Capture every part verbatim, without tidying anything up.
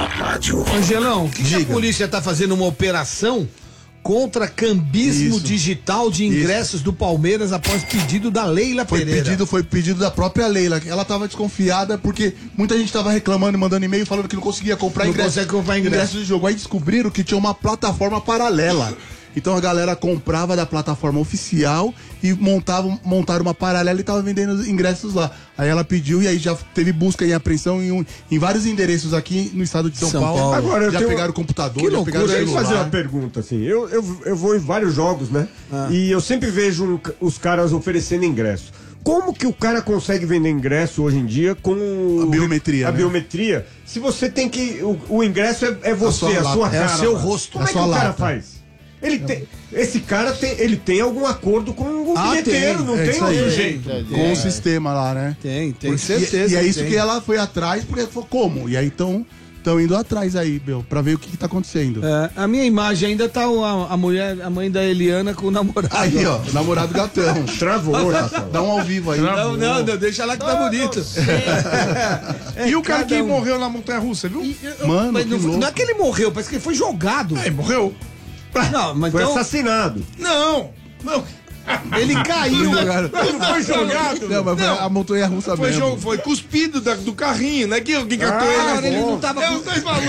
rádio. Angelão, que, que a polícia tá fazendo uma operação contra cambismo Isso. digital de ingressos Isso. do Palmeiras após pedido da Leila foi Pereira. Pedido, foi pedido da própria Leila. Ela estava desconfiada porque muita gente estava reclamando e mandando e-mail falando que não conseguia comprar não ingressos comprar ingresso. ingresso de jogo. Aí descobriram que tinha uma plataforma paralela. Então a galera comprava da plataforma oficial e montava, montaram uma paralela e tava vendendo ingressos lá. Aí ela pediu e aí já teve busca e apreensão em, um, em vários endereços aqui no estado de São, São Paulo. Paulo. Agora, eu já tenho... pegaram o computador, que já pegaram o celular. Deixa eu fazer uma pergunta assim. Eu, eu, eu vou em vários jogos, né? Ah. E eu sempre vejo os caras oferecendo ingresso. Como que o cara consegue vender ingresso hoje em dia com a biometria? A né? biometria. Se você tem que. O, o ingresso é, é você, a sua, a sua cara. É o seu rosto. Como é que o cara faz? Ele tem, esse cara tem, ele tem algum acordo com o ah, bilheteiro, tem. não é tem outro aí, jeito. É, com o sistema lá, né? Tem, tem porque, certeza. E, e é isso tem. que ela foi atrás, porque falou, como? E aí então estão indo atrás aí, meu, pra ver o que, que tá acontecendo. É, a minha imagem ainda tá a, a mulher, a mãe da Eliana com o namorado. Aí, ó, o namorado gatão. Travou, Dá um ao vivo aí. Não, não, não, deixa lá que tá não, bonito. Não, é, e o cara que um... morreu na montanha-russa, viu? E, eu, Mano, mas não, não é que ele morreu, parece que ele foi jogado. É, morreu. Não, mas foi então... assassinado. Não, não. Ele caiu, cara. Não foi jogado. Não, mas não, a montanha russa foi mesmo. Jogo, foi cuspido da, do carrinho, né? Que alguém catou ah, ele. Ele não tava com...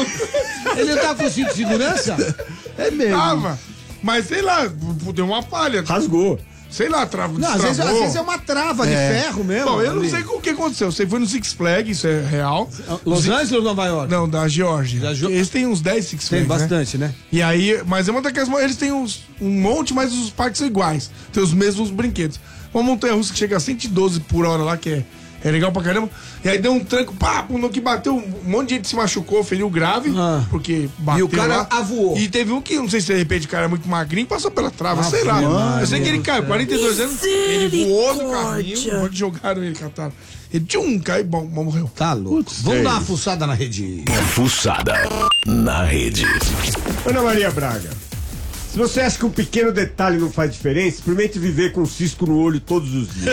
Ele não tava com cinto de segurança? É mesmo. Tava. Mas sei lá, deu uma palha. Rasgou. Sei lá, trava, não, às vezes, às vezes é uma trava é. de ferro mesmo. Bom, eu ali. não sei o que aconteceu. Você foi no Six Flags, isso é real. Los Six... Angeles ou Nova York? Não, da Geórgia. Da Ge... Eles têm uns dez Six Flags. Tem bastante, né? né? E aí, mas é uma daquelas. Eles têm uns, um monte, mas os parques são iguais. Tem os mesmos brinquedos. Uma montanha russa que chega a cento e doze por hora lá, que é. É legal pra caramba. E aí deu um tranco, pá, no que bateu, um monte de gente se machucou, feriu grave, ah. porque bateu. E o cara lá. avoou. E teve um que, não sei se de repente o cara é muito magrinho, passou pela trava, ah, sei lá. Mano, eu sei que ele caiu, quarenta e dois anos, ele voou no carrinho, onde jogaram ele, cataram. Ele tchum, caiu, bom, morreu. Tá louco. Putz, vamos é dar uma fuçada na rede. Fuçada na rede. Ana Maria Braga. Se você acha que um pequeno detalhe não faz diferença, experimente viver com um cisco no olho todos os dias.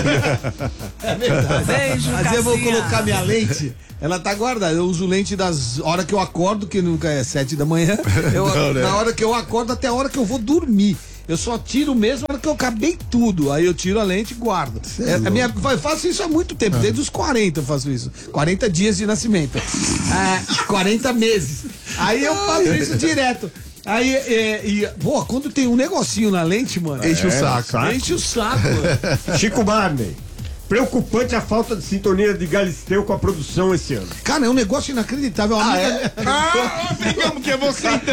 É verdade. Beijo, Mas eu vou colocar minha lente, ela tá guardada. Eu uso lente das horas que eu acordo, que nunca é sete da manhã. Eu, não, né? Na hora que eu acordo até a hora que eu vou dormir. Eu só tiro mesmo na hora que eu acabei tudo. Aí eu tiro a lente e guardo. É, a minha, eu faço isso há muito tempo, desde os quarenta eu faço isso. quarenta dias de nascimento. É, quarenta meses. Aí eu faço isso direto. Aí, é, e, pô, quando tem um negocinho na lente, mano. Enche é, o saco. saco. Enche o saco, mano. Chico Barney. Preocupante a falta de sintonia de Galisteu com a produção esse ano. Cara, é um negócio inacreditável. Ah, é? Ah, brigamos que é você então.